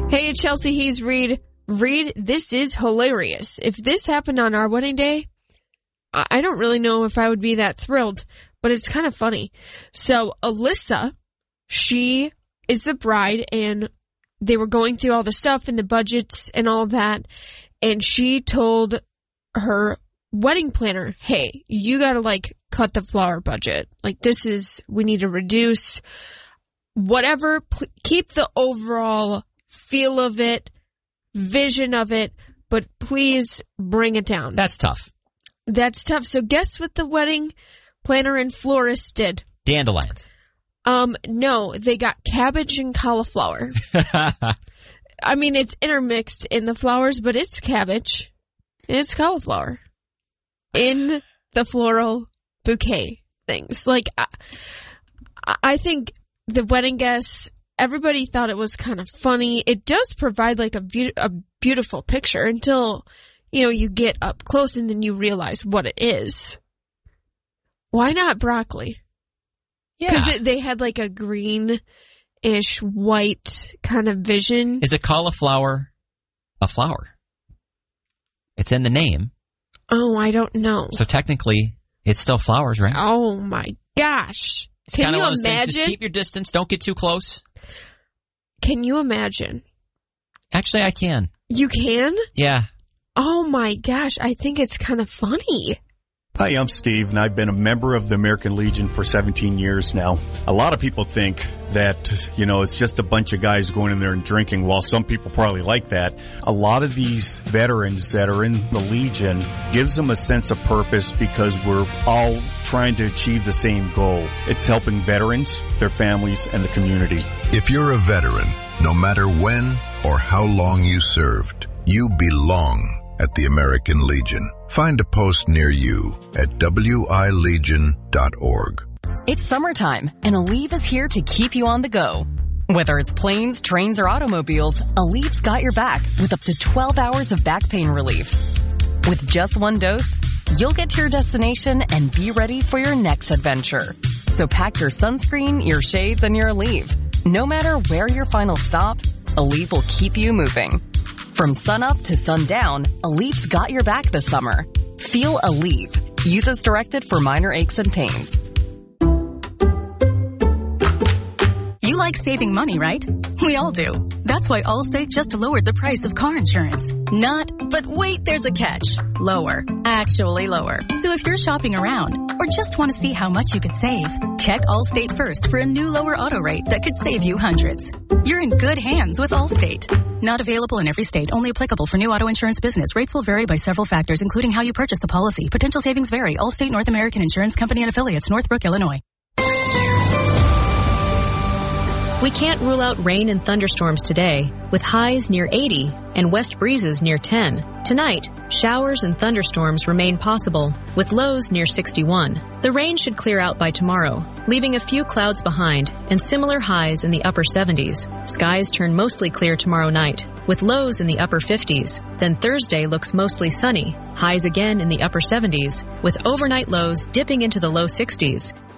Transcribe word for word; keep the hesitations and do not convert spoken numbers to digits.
Hey, Chelsea Hayes Reed. Reed, this is hilarious. If this happened on our wedding day, I don't really know if I would be that thrilled, but it's kind of funny. So Alyssa, she is the bride, and they were going through all the stuff and the budgets and all that, and she told her wedding planner, hey, you gotta, like, cut the flower budget. Like, this is, we need to reduce whatever, pl- keep the overall feel of it, vision of it, but please bring it down. That's tough. That's tough. So guess what the wedding planner and florist did? Dandelions. Um, no, they got cabbage and cauliflower. I mean, it's intermixed in the flowers, but it's cabbage and it's cauliflower in the floral bouquet things. Like, I, I think the wedding guests, everybody thought it was kind of funny. It does provide like a, be- a beautiful picture until, you know, you get up close and then you realize what it is. Why not broccoli? Yeah. Because they had like a greenish white kind of vision. Is a cauliflower a flower? It's in the name. Oh, I don't know. So technically, it's still flowers, right? Oh my gosh. It's Can you one of those imagine? Things, just keep your distance. Don't get too close. Can you imagine? Actually, I can. You can? Yeah. Oh my gosh. I think it's kind of funny. Hi, I'm Steve, and I've been a member of the American Legion for seventeen years now. A lot of people think that, you know, it's just a bunch of guys going in there and drinking. While some people probably like that, a lot of these veterans that are in the Legion gives them a sense of purpose because we're all trying to achieve the same goal. It's helping veterans, their families, and the community. If you're a veteran, no matter when or how long you served, you belong at the American Legion. Find a post near you at w i legion dot org. It's summertime, and Aleve is here to keep you on the go. Whether it's planes, trains, or automobiles, Aleve's got your back with up to twelve hours of back pain relief. With just one dose, you'll get to your destination and be ready for your next adventure. So pack your sunscreen, your shades, and your Aleve. No matter where your final stop, Aleve will keep you moving. From sunup to sundown, Aleve's got your back this summer. Feel Aleve. Use as directed for minor aches and pains. You like saving money, right? We all do. That's why Allstate just lowered the price of car insurance. Not, but wait, there's a catch. Lower. Actually lower. So if you're shopping around or just want to see how much you could save, check Allstate first for a new lower auto rate that could save you hundreds. You're in good hands with Allstate. Not available in every state. Only applicable for new auto insurance business. Rates will vary by several factors, including how you purchase the policy. Potential savings vary. Allstate North American Insurance Company and Affiliates, Northbrook, Illinois. We can't rule out rain and thunderstorms today, with highs near eighty and west breezes near ten. Tonight, showers and thunderstorms remain possible, with lows near sixty-one. The rain should clear out by tomorrow, leaving a few clouds behind and similar highs in the upper seventies. Skies turn mostly clear tomorrow night, with lows in the upper fifties. Then Thursday looks mostly sunny, highs again in the upper seventies, with overnight lows dipping into the low sixties.